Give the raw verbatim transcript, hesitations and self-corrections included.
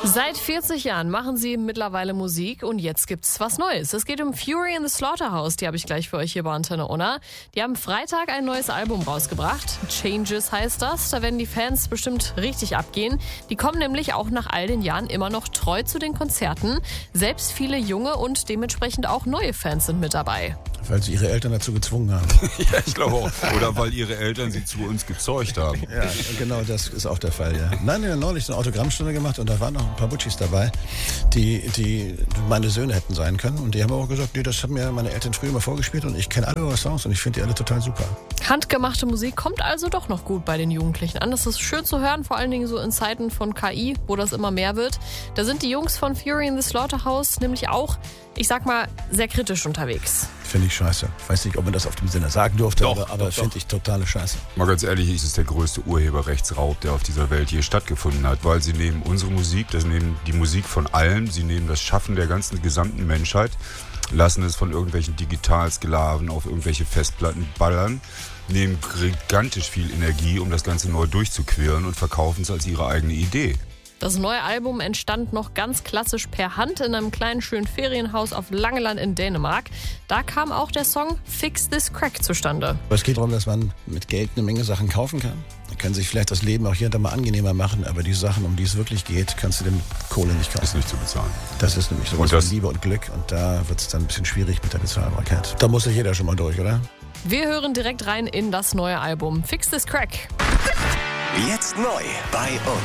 Seit vierzig Jahren machen sie mittlerweile Musik und jetzt gibt's was Neues. Es geht um Fury in the Slaughterhouse, die habe ich gleich für euch hier bei Antenne Unna. Die haben Freitag ein neues Album rausgebracht. Changes heißt das, da werden die Fans bestimmt richtig abgehen. Die kommen nämlich auch nach all den Jahren immer noch treu zu den Konzerten. Selbst viele junge und dementsprechend auch neue Fans sind mit dabei. Weil sie ihre Eltern dazu gezwungen haben. Ja, ich glaube auch. Oder weil ihre Eltern sie zu uns gezeugt haben. Ja, genau, das ist auch der Fall, ja. Nein, wir haben neulich eine Autogrammstunde gemacht und da waren noch ein paar Butchis dabei, die, die meine Söhne hätten sein können. Und die haben auch gesagt, nee, das haben mir meine Eltern früher mal vorgespielt und ich kenne alle eure Songs und ich finde die alle total super. Handgemachte Musik kommt also doch noch gut bei den Jugendlichen an. Das ist schön zu hören, vor allen Dingen so in Zeiten von K I, wo das immer mehr wird. Da sind die Jungs von Fury in the Slaughterhouse nämlich auch, ich sag mal, sehr kritisch unterwegs. Finde ich scheiße. Ich weiß nicht, ob man das auf dem Sinne sagen durfte, Doch, aber, aber doch, finde ich totale Scheiße. Mal ganz ehrlich, ist es der größte Urheberrechtsraub, der auf dieser Welt je stattgefunden hat, weil sie nehmen unsere Musik, das nehmen die Musik von allen, sie nehmen das Schaffen der ganzen gesamten Menschheit, lassen es von irgendwelchen Digitalsklaven auf irgendwelche Festplatten ballern, nehmen gigantisch viel Energie, um das Ganze neu durchzuqueren und verkaufen es als ihre eigene Idee. Das neue Album entstand noch ganz klassisch per Hand in einem kleinen schönen Ferienhaus auf Langeland in Dänemark. Da kam auch der Song Fix This Crack zustande. Es geht darum, dass man mit Geld eine Menge Sachen kaufen kann. Man kann sich vielleicht das Leben auch hier und da mal angenehmer machen, aber die Sachen, um die es wirklich geht, kannst du dem Kohle nicht kaufen. Ist nicht zu bezahlen. Das ist nämlich so Und was das- wie Liebe und Glück und da wird es dann ein bisschen schwierig mit der Bezahlbarkeit. Da muss sich jeder schon mal durch, oder? Wir hören direkt rein in das neue Album Fix This Crack. Jetzt neu bei uns.